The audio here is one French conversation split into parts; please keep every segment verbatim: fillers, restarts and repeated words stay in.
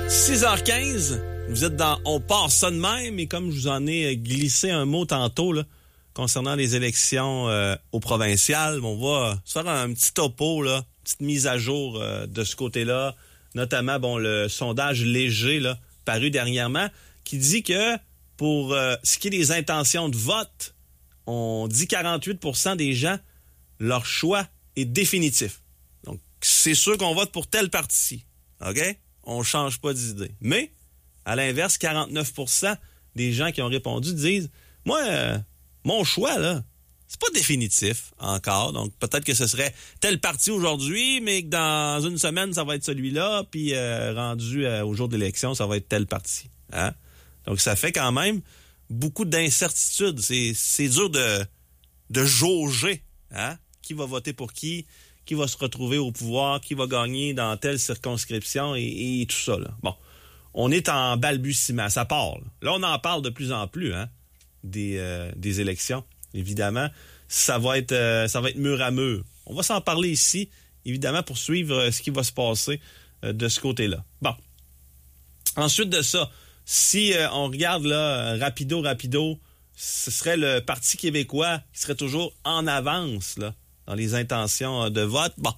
six heures quinze, vous êtes dans On part ça de même, et comme je vous en ai glissé un mot tantôt là, concernant les élections euh, au provincial, on va se faire un petit topo, là, une petite mise à jour euh, de ce côté-là, notamment bon le sondage léger là, paru dernièrement, qui dit que pour euh, ce qui est des intentions de vote, on dit quarante-huit pour cent des gens, leur choix est définitif. Donc, c'est sûr qu'on vote pour tel parti, OK? On change pas d'idée. Mais, à l'inverse, quarante-neuf pour cent des gens qui ont répondu disent « Moi, euh, mon choix, là, c'est pas définitif encore. Donc, peut-être que ce serait tel parti aujourd'hui, mais que dans une semaine, ça va être celui-là, puis euh, rendu euh, au jour de l'élection, ça va être tel parti. Hein? » Donc, ça fait quand même beaucoup d'incertitudes. C'est, c'est dur de, de jauger hein? Qui va voter pour qui, qui va se retrouver au pouvoir, qui va gagner dans telle circonscription et, et tout ça. Là. Bon, on est en balbutiement, ça part. Là, là on en parle de plus en plus hein, des, euh, des élections. Évidemment, ça va être euh, ça va être mur à mur. On va s'en parler ici, évidemment, pour suivre euh, ce qui va se passer euh, de ce côté-là. Bon. Ensuite de ça, si euh, on regarde là, rapido, rapido, ce serait le Parti québécois qui serait toujours en avance là, dans les intentions de vote. Bon,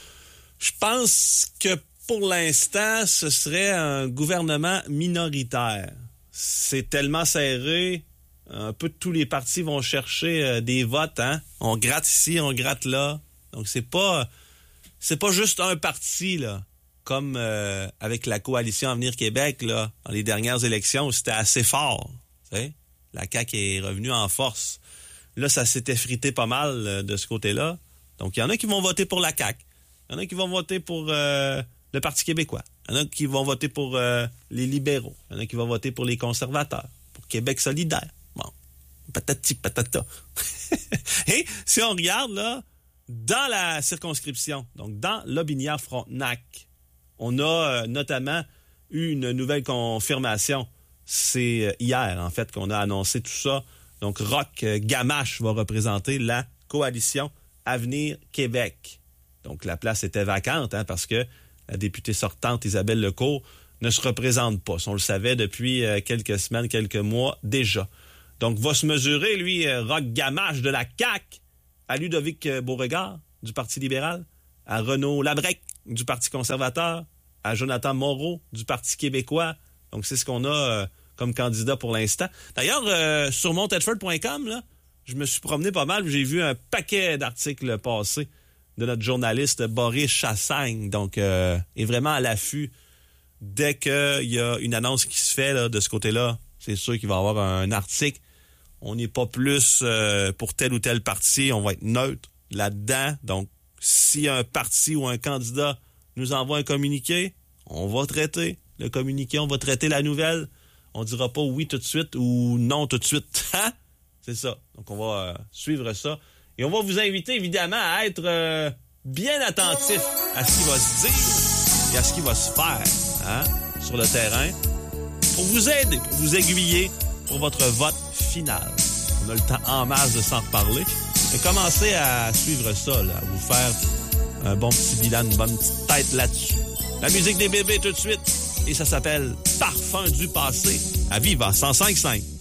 je pense que pour l'instant, ce serait un gouvernement minoritaire. C'est tellement serré, un peu tous les partis vont chercher euh, des votes. Hein? On gratte ici, on gratte là. Donc c'est pas, c'est pas juste un parti là. Comme euh, avec la coalition Avenir Québec, là, dans les dernières élections, c'était assez fort. Tu sais? La C A Q est revenue en force. Là, ça s'est effrité pas mal euh, de ce côté-là. Donc, il y en a qui vont voter pour la C A Q. Il y en a qui vont voter pour euh, le Parti québécois. Il y en a qui vont voter pour euh, les libéraux. Il y en a qui vont voter pour les conservateurs, pour Québec solidaire. Bon, patati patata. Et si on regarde, là, dans la circonscription, donc dans Lobinière-Frontenac, on a euh, notamment eu une nouvelle confirmation. C'est euh, hier, en fait, qu'on a annoncé tout ça. Donc, Roch euh, Gamache va représenter la coalition Avenir Québec. Donc, la place était vacante hein, parce que la députée sortante, Isabelle Lecourt, ne se représente pas. On le savait depuis euh, quelques semaines, quelques mois déjà. Donc, va se mesurer, lui, euh, Roch Gamache de la C A Q, à Ludovic euh, Beauregard du Parti libéral, à Renaud Labrec du Parti conservateur, à Jonathan Moreau du Parti québécois. Donc, c'est ce qu'on a euh, comme candidat pour l'instant. D'ailleurs, euh, sur montedford point com, là, je me suis promené pas mal. J'ai vu un paquet d'articles passer de notre journaliste Boris Chassagne. Donc, euh, est vraiment à l'affût. Dès qu'il y a une annonce qui se fait là, de ce côté-là, c'est sûr qu'il va y avoir un article. On n'est pas plus euh, pour tel ou tel parti. On va être neutre là-dedans. Donc, si un parti ou un candidat nous envoie un communiqué, on va traiter le communiqué, on va traiter la nouvelle. On dira pas oui tout de suite ou non tout de suite. Hein? C'est ça. Donc, on va euh, suivre ça. Et on va vous inviter, évidemment, à être euh, bien attentif à ce qui va se dire et à ce qui va se faire hein, sur le terrain pour vous aider, pour vous aiguiller pour votre vote final. On a le temps en masse de s'en reparler. Et commencez à suivre ça, là, à vous faire un bon petit bilan, une bonne petite tête là-dessus. La musique des bébés tout de suite. Et ça s'appelle Parfum du passé à Viva cent cinq virgule cinq.